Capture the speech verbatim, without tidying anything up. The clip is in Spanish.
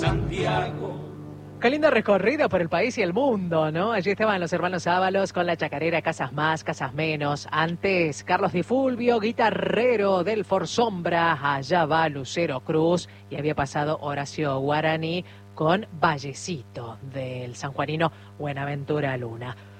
Santiago. Qué lindo recorrido por el país y el mundo, ¿no? Allí estaban los hermanos Ábalos con la chacarera Casas Más, Casas Menos. Antes, Carlos Di Fulvio, guitarrero del Forsombra, Allá va Lucero Cruz. Y había pasado Horacio Guarani con Vallecito, del sanjuanino Buenaventura Luna.